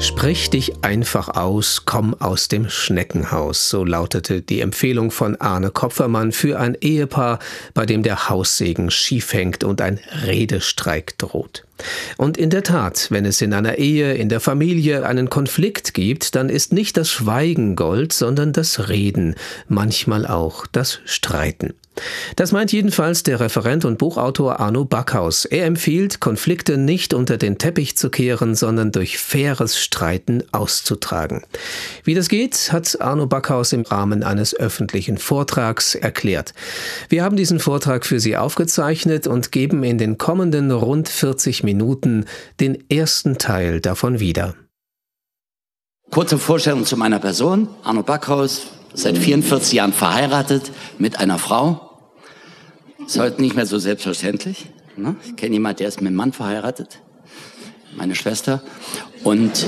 Sprich dich einfach aus, komm aus dem Schneckenhaus, so lautete die Empfehlung von Arne Kopfermann für ein Ehepaar, bei dem der Haussegen schief hängt und ein Redestreik droht. Und in der Tat, wenn es in einer Ehe, in der Familie einen Konflikt gibt, dann ist nicht das Schweigen Gold, sondern das Reden, manchmal auch das Streiten. Das meint jedenfalls der Referent und Buchautor Arno Backhaus. Er empfiehlt, Konflikte nicht unter den Teppich zu kehren, sondern durch faires Streiten auszutragen. Wie das geht, hat Arno Backhaus im Rahmen eines öffentlichen Vortrags erklärt. Wir haben diesen Vortrag für Sie aufgezeichnet und geben in den kommenden rund 40 Minuten den ersten Teil davon wieder. Kurze Vorstellung zu meiner Person. Arno Backhaus, seit 44 Jahren verheiratet mit einer Frau. Ist heute nicht mehr so selbstverständlich. Ne? Ich kenne jemanden, der ist mit einem Mann verheiratet. Meine Schwester. Und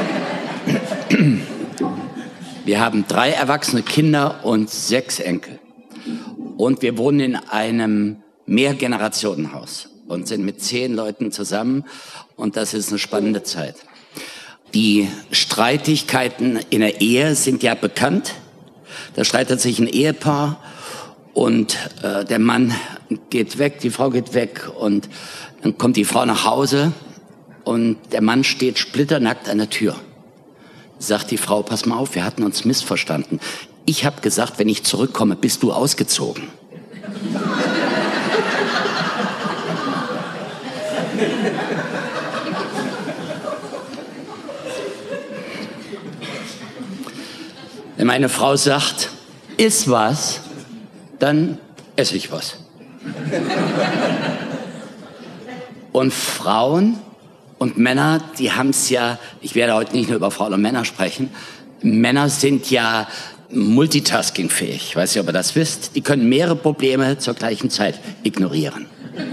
wir haben 3 erwachsene Kinder und 6 Enkel. Und wir wohnen in einem Mehrgenerationenhaus und sind mit 10 Leuten zusammen. Und das ist eine spannende Zeit. Die Streitigkeiten in der Ehe sind ja bekannt. Da streitet sich ein Ehepaar und der Mann geht weg, die Frau geht weg und dann kommt die Frau nach Hause und der Mann steht splitternackt an der Tür. Sagt die Frau, pass mal auf, wir hatten uns missverstanden. Ich habe gesagt, wenn ich zurückkomme, bist du ausgezogen. Wenn meine Frau sagt, iss was, dann esse ich was. Und Frauen und Männer, die haben es ja, ich werde heute nicht nur über Frauen und Männer sprechen, Männer sind ja multitaskingfähig, ich weiß nicht, ob ihr das wisst, die können mehrere Probleme zur gleichen Zeit ignorieren.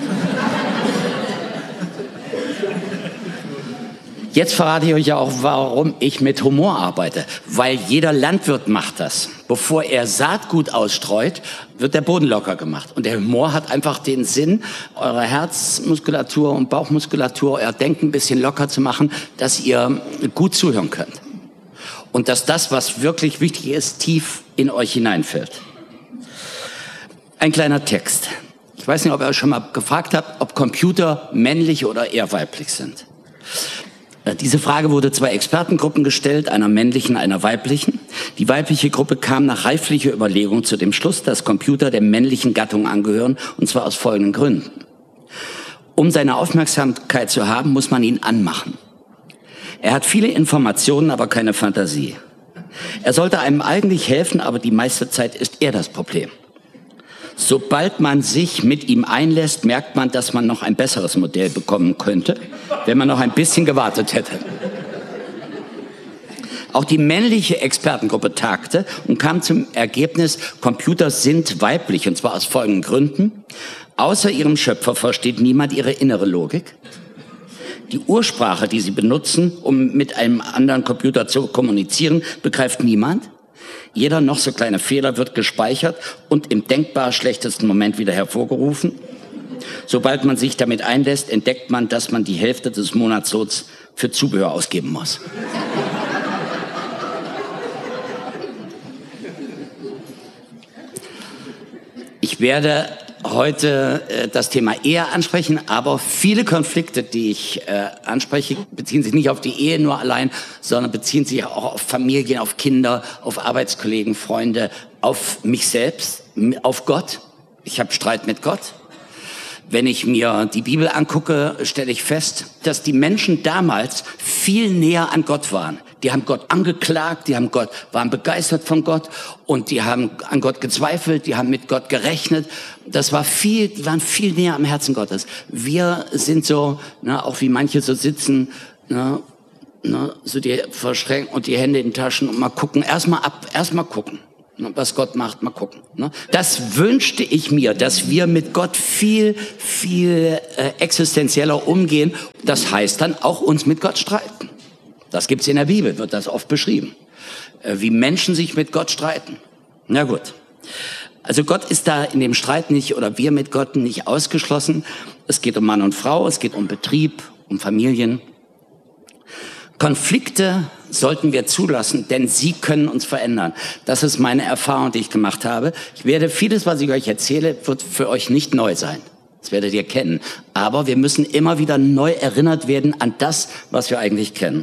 Jetzt verrate ich euch auch, warum ich mit Humor arbeite. Weil jeder Landwirt macht das. Bevor er Saatgut ausstreut, wird der Boden locker gemacht. Und der Humor hat einfach den Sinn, eure Herzmuskulatur und Bauchmuskulatur, euer Denken ein bisschen locker zu machen, dass ihr gut zuhören könnt. Und dass das, was wirklich wichtig ist, tief in euch hineinfällt. Ein kleiner Text. Ich weiß nicht, ob ihr euch schon mal gefragt habt, ob Computer männlich oder eher weiblich sind. Diese Frage wurde 2 Expertengruppen gestellt, einer männlichen, einer weiblichen. Die weibliche Gruppe kam nach reiflicher Überlegung zu dem Schluss, dass Computer der männlichen Gattung angehören, und zwar aus folgenden Gründen. Um seine Aufmerksamkeit zu haben, muss man ihn anmachen. Er hat viele Informationen, aber keine Fantasie. Er sollte einem eigentlich helfen, aber die meiste Zeit ist er das Problem. Sobald man sich mit ihm einlässt, merkt man, dass man noch ein besseres Modell bekommen könnte, wenn man noch ein bisschen gewartet hätte. Auch die männliche Expertengruppe tagte und kam zum Ergebnis, Computer sind weiblich, und zwar aus folgenden Gründen. Außer ihrem Schöpfer versteht niemand ihre innere Logik. Die Ursprache, die sie benutzen, um mit einem anderen Computer zu kommunizieren, begreift niemand. Jeder noch so kleine Fehler wird gespeichert und im denkbar schlechtesten Moment wieder hervorgerufen. Sobald man sich damit einlässt, entdeckt man, dass man die Hälfte des Monatslohns für Zubehör ausgeben muss. Ich werde heute das Thema Ehe ansprechen, aber viele Konflikte, die ich anspreche, beziehen sich nicht auf die Ehe nur allein, sondern beziehen sich auch auf Familien, auf Kinder, auf Arbeitskollegen, Freunde, auf mich selbst, auf Gott. Ich habe Streit mit Gott. Wenn ich mir die Bibel angucke, stelle ich fest, dass die Menschen damals viel näher an Gott waren. Die haben Gott angeklagt, waren begeistert von Gott und die haben an Gott gezweifelt, die haben mit Gott gerechnet. Die waren viel näher am Herzen Gottes. Wir sind so, auch wie manche so sitzen, so die verschränken und die Hände in den Taschen und mal gucken, erstmal gucken. Was Gott macht, mal gucken. Das wünschte ich mir, dass wir mit Gott viel existenzieller umgehen. Das heißt dann auch uns mit Gott streiten. Das gibt's in der Bibel, wird das oft beschrieben. Wie Menschen sich mit Gott streiten. Na gut. Also Gott ist da in dem Streit nicht, oder wir mit Gott nicht ausgeschlossen. Es geht um Mann und Frau, es geht um Betrieb, um Familien. Konflikte sollten wir zulassen, denn sie können uns verändern. Das ist meine Erfahrung, die ich gemacht habe. Ich werde vieles, was ich euch erzähle, wird für euch nicht neu sein. Das werdet ihr kennen. Aber wir müssen immer wieder neu erinnert werden an das, was wir eigentlich kennen.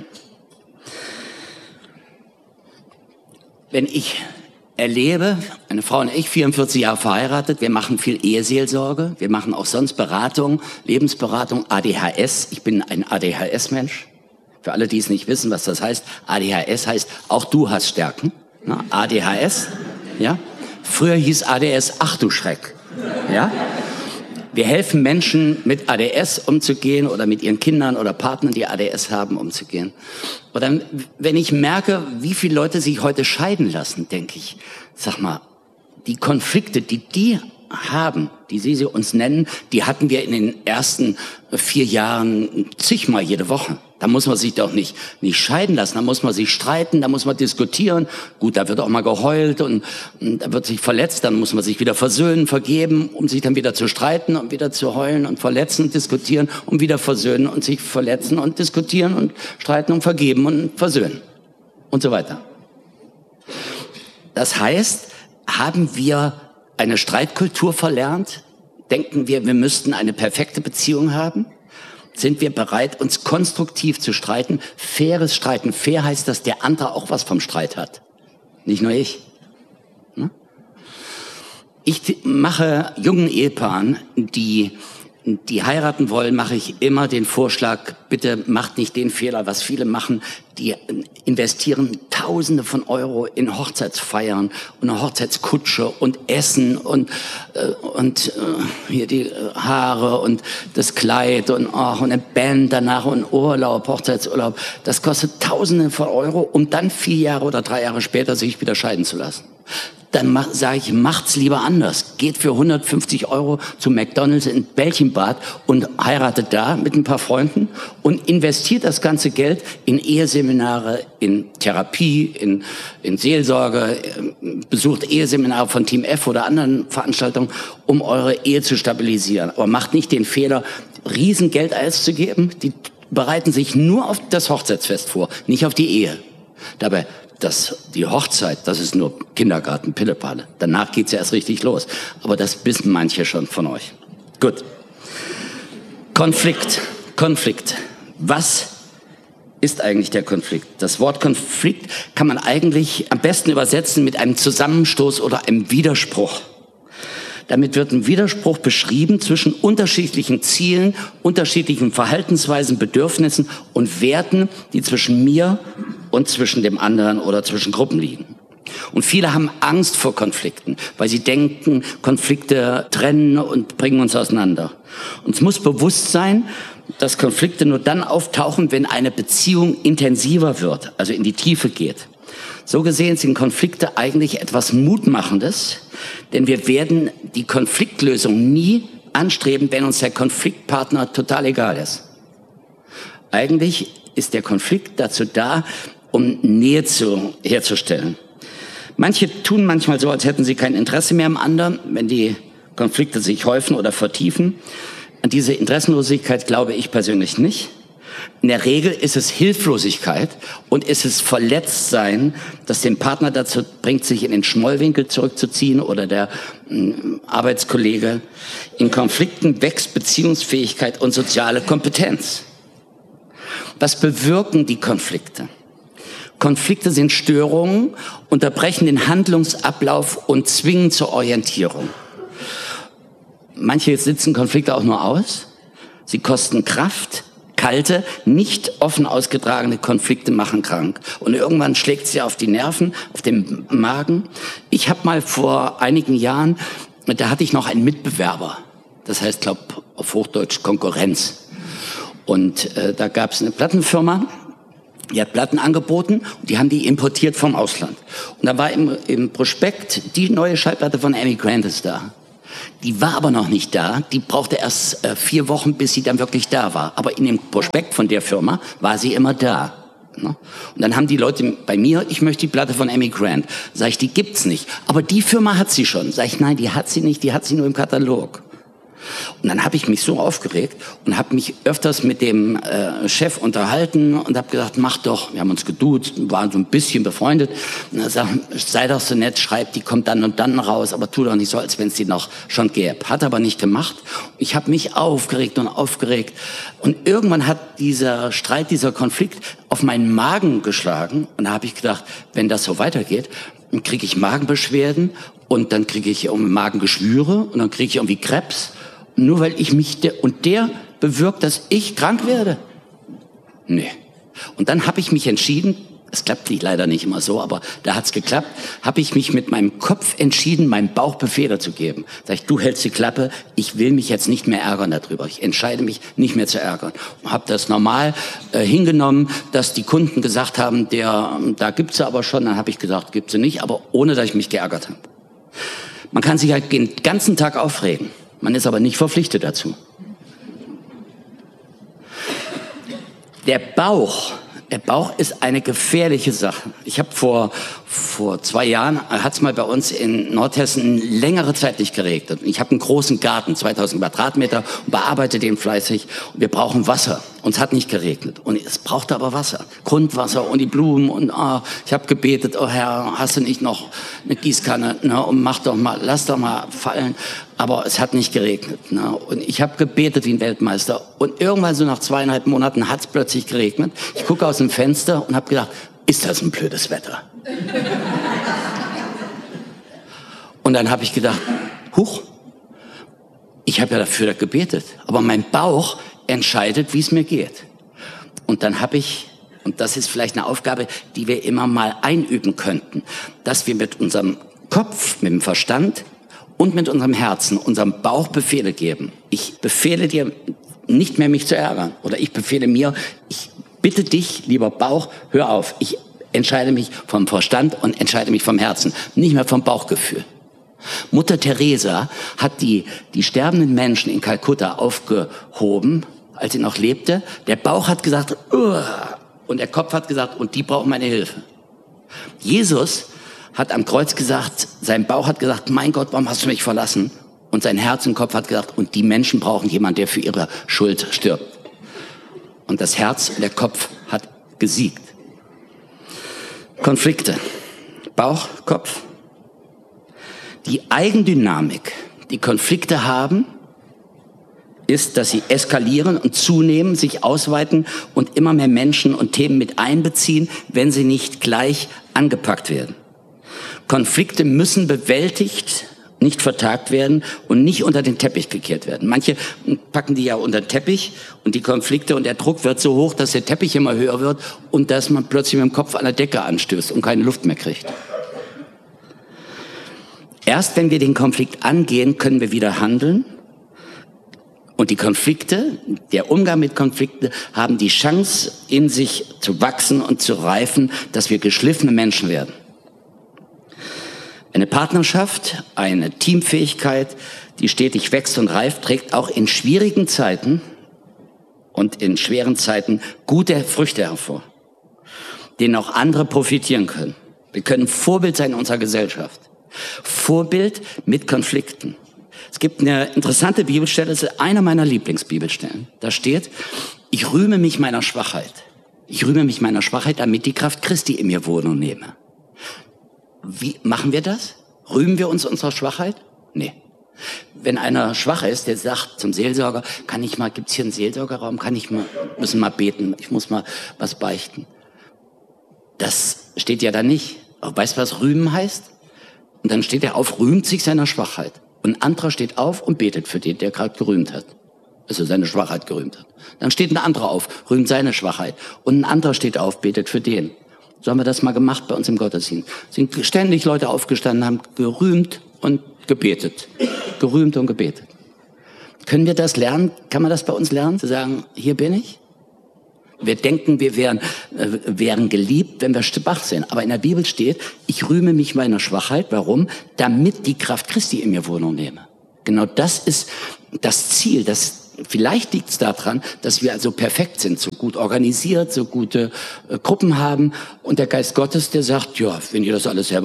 Wenn ich erlebe, eine Frau und ich, 44 Jahre verheiratet, wir machen viel Eheseelsorge, wir machen auch sonst Beratung, Lebensberatung, ADHS. Ich bin ein ADHS-Mensch. Für alle, die es nicht wissen, was das heißt, ADHS heißt, auch du hast Stärken. Na, ADHS, ja. Früher hieß ADS, ach du Schreck, ja. Wir helfen Menschen, mit ADS umzugehen oder mit ihren Kindern oder Partnern, die ADS haben, umzugehen. Und dann, wenn ich merke, wie viele Leute sich heute scheiden lassen, denke ich, sag mal, die Konflikte, die haben, die Sie uns nennen, die hatten wir in den ersten 4 Jahren zigmal jede Woche. Da muss man sich doch nicht scheiden lassen, da muss man sich streiten, da muss man diskutieren. Gut, da wird auch mal geheult und da wird sich verletzt, dann muss man sich wieder versöhnen, vergeben, um sich dann wieder zu streiten und wieder zu heulen und verletzen und diskutieren, um wieder versöhnen und sich verletzen und diskutieren und streiten und vergeben und versöhnen und so weiter. Das heißt, haben wir eine Streitkultur verlernt? Denken wir müssten eine perfekte Beziehung haben? Sind wir bereit, uns konstruktiv zu streiten? Faires Streiten. Fair heißt, dass der andere auch was vom Streit hat. Nicht nur ich. Ich mache jungen Ehepaaren, die heiraten wollen, mache ich immer den Vorschlag, bitte macht nicht den Fehler, was viele machen. Die investieren Tausende von Euro in Hochzeitsfeiern und eine Hochzeitskutsche und Essen und hier die Haare und das Kleid und eine Band danach und Urlaub, Hochzeitsurlaub. Das kostet Tausende von Euro, um dann 4 Jahre oder 3 Jahre später sich wieder scheiden zu lassen. Dann sage ich, macht's lieber anders. Geht für 150 Euro zu McDonald's in Belchenbad und heiratet da mit ein paar Freunden und investiert das ganze Geld in Eheseminare, in Therapie, in Seelsorge, besucht Eheseminare von Team F oder anderen Veranstaltungen, um eure Ehe zu stabilisieren. Aber macht nicht den Fehler, Riesengeld auszugeben. Die bereiten sich nur auf das Hochzeitsfest vor, nicht auf die Ehe. Dabei, die Hochzeit, das ist nur Kindergarten, Pillepalle. Danach geht's ja erst richtig los. Aber das wissen manche schon von euch. Gut. Konflikt. Was ist eigentlich der Konflikt? Das Wort Konflikt kann man eigentlich am besten übersetzen mit einem Zusammenstoß oder einem Widerspruch. Damit wird ein Widerspruch beschrieben zwischen unterschiedlichen Zielen, unterschiedlichen Verhaltensweisen, Bedürfnissen und Werten, die zwischen mir und zwischen dem anderen oder zwischen Gruppen liegen. Und viele haben Angst vor Konflikten, weil sie denken, Konflikte trennen und bringen uns auseinander. Uns muss bewusst sein, dass Konflikte nur dann auftauchen, wenn eine Beziehung intensiver wird, also in die Tiefe geht. So gesehen sind Konflikte eigentlich etwas Mutmachendes, denn wir werden die Konfliktlösung nie anstreben, wenn uns der Konfliktpartner total egal ist. Eigentlich ist der Konflikt dazu da, um Nähe herzustellen. Manche tun manchmal so, als hätten sie kein Interesse mehr am anderen, wenn die Konflikte sich häufen oder vertiefen. An diese Interessenlosigkeit glaube ich persönlich nicht. In der Regel ist es Hilflosigkeit und ist es Verletztsein, das den Partner dazu bringt, sich in den Schmollwinkel zurückzuziehen oder der Arbeitskollege. In Konflikten wächst Beziehungsfähigkeit und soziale Kompetenz. Was bewirken die Konflikte? Konflikte sind Störungen, unterbrechen den Handlungsablauf und zwingen zur Orientierung. Manche sitzen Konflikte auch nur aus. Sie kosten Kraft. Kalte, nicht offen ausgetragene Konflikte machen krank. Und irgendwann schlägt sie auf die Nerven, auf den Magen. Ich habe mal vor einigen Jahren, da hatte ich noch einen Mitbewerber. Das heißt, glaube auf Hochdeutsch Konkurrenz. Und da gab es eine Plattenfirma, die hat Platten angeboten und die haben die importiert vom Ausland. Und da war im Prospekt die neue Schallplatte von Amy Grant ist da. Die war aber noch nicht da. Die brauchte erst 4 Wochen, bis sie dann wirklich da war. Aber in dem Prospekt von der Firma war sie immer da. Und dann haben die Leute bei mir, ich möchte die Platte von Amy Grant. Sag ich, die gibt's nicht. Aber die Firma hat sie schon. Sag ich, nein, die hat sie nicht, die hat sie nur im Katalog. Und dann habe ich mich so aufgeregt und habe mich öfters mit dem Chef unterhalten und habe gesagt, mach doch, wir haben uns geduzt, waren so ein bisschen befreundet. Und er sagt, sei doch so nett, schreib, die kommt dann und dann raus, aber tu doch nicht so, als wenn es die noch schon gäbe. Hat aber nicht gemacht. Ich habe mich aufgeregt und aufgeregt. Und irgendwann hat dieser Streit, dieser Konflikt auf meinen Magen geschlagen. Und da habe ich gedacht, wenn das so weitergeht, dann kriege ich Magenbeschwerden und dann kriege ich Magengeschwüre und dann kriege ich irgendwie Krebs. Nur weil ich mich der bewirkt, dass ich krank werde. Nee. Und dann habe ich mich entschieden, es klappt leider nicht immer so, aber da hat's geklappt, habe ich mich mit meinem Kopf entschieden, meinem Bauch Befehle zu geben. Sag ich, du hältst die Klappe, ich will mich jetzt nicht mehr ärgern darüber. Ich entscheide mich, nicht mehr zu ärgern. Und habe das normal hingenommen, dass die Kunden gesagt haben, da gibt's sie aber schon. Dann habe ich gesagt, gibt's sie nicht, aber ohne, dass ich mich geärgert habe. Man kann sich halt den ganzen Tag aufregen. Man ist aber nicht verpflichtet dazu. Der Bauch ist eine gefährliche Sache. Ich habe vor 2 Jahren, hat's mal bei uns in Nordhessen längere Zeit nicht geregnet. Ich habe einen großen Garten, 2000 Quadratmeter, und bearbeite den fleißig. Und wir brauchen Wasser. Uns hat nicht geregnet. Und es brauchte aber Wasser. Grundwasser und die Blumen. Und ich habe gebetet, oh Herr, hast du nicht noch eine Gießkanne? Ne? Und lass doch mal fallen. Aber es hat nicht geregnet. Ne? Und ich habe gebetet wie ein Weltmeister. Und irgendwann so nach 2,5 Monaten hat's plötzlich geregnet. Ich gucke aus dem Fenster und habe gedacht, ist das ein blödes Wetter? Und dann habe ich gedacht, huch, ich habe ja dafür gebetet. Aber mein Bauch entscheidet, wie es mir geht. Und dann habe ich, und das ist vielleicht eine Aufgabe, die wir immer mal einüben könnten, dass wir mit unserem Kopf, mit dem Verstand und mit unserem Herzen, unserem Bauch Befehle geben. Ich befehle dir nicht mehr, mich zu ärgern. Oder ich befehle mir, ich bitte dich, lieber Bauch, hör auf. Ich entscheide mich vom Verstand und entscheide mich vom Herzen, nicht mehr vom Bauchgefühl. Mutter Teresa hat die sterbenden Menschen in Kalkutta aufgehoben, als sie noch lebte. Der Bauch hat gesagt, uah, und der Kopf hat gesagt, und die brauchen meine Hilfe. Jesus hat am Kreuz gesagt, sein Bauch hat gesagt, mein Gott, warum hast du mich verlassen? Und sein Herz und Kopf hat gesagt, und die Menschen brauchen jemanden, der für ihre Schuld stirbt. Und das Herz und der Kopf hat gesiegt. Konflikte. Bauch, Kopf. Die Eigendynamik, die Konflikte haben, ist, dass sie eskalieren und zunehmen, sich ausweiten und immer mehr Menschen und Themen mit einbeziehen, wenn sie nicht gleich angepackt werden. Konflikte müssen bewältigt, nicht vertagt werden und nicht unter den Teppich gekehrt werden. Manche packen die ja unter den Teppich und die Konflikte und der Druck wird so hoch, dass der Teppich immer höher wird und dass man plötzlich mit dem Kopf an der Decke anstößt und keine Luft mehr kriegt. Erst wenn wir den Konflikt angehen, können wir wieder handeln. Und die Konflikte, der Umgang mit Konflikten, haben die Chance, in sich zu wachsen und zu reifen, dass wir geschliffene Menschen werden. Eine Partnerschaft, eine Teamfähigkeit, die stetig wächst und reift, trägt auch in schwierigen Zeiten und in schweren Zeiten gute Früchte hervor, denen auch andere profitieren können. Wir können Vorbild sein in unserer Gesellschaft. Vorbild mit Konflikten. Es gibt eine interessante Bibelstelle, das ist einer meiner Lieblingsbibelstellen. Da steht, ich rühme mich meiner Schwachheit. Ich rühme mich meiner Schwachheit, damit die Kraft Christi in mir Wohnung nehme. Wie machen wir das? Rühmen wir uns unserer Schwachheit? Nee. Wenn einer schwach ist, der sagt zum Seelsorger, gibt's hier einen Seelsorgerraum? Müssen mal beten, ich muss mal was beichten. Das steht ja da nicht. Aber weißt du, was rühmen heißt? Und dann steht er auf, rühmt sich seiner Schwachheit. Und ein anderer steht auf und betet für den, der gerade gerühmt hat. Also seine Schwachheit gerühmt hat. Dann steht ein anderer auf, rühmt seine Schwachheit. Und ein anderer steht auf, betet für den. So haben wir das mal gemacht bei uns im Gottesdienst. Sind ständig Leute aufgestanden, haben gerühmt und gebetet. Gerühmt und gebetet. Können wir das lernen? Kann man das bei uns lernen? Zu sagen, hier bin ich? Wir denken, wir wären geliebt, wenn wir schwach sind. Aber in der Bibel steht, ich rühme mich meiner Schwachheit. Warum? Damit die Kraft Christi in mir Wohnung nehme. Genau das ist das Ziel. Vielleicht liegt es daran, dass wir also perfekt sind, so gut organisiert, so gute Gruppen haben. Und der Geist Gottes, der sagt, ja, wenn ihr das alles selber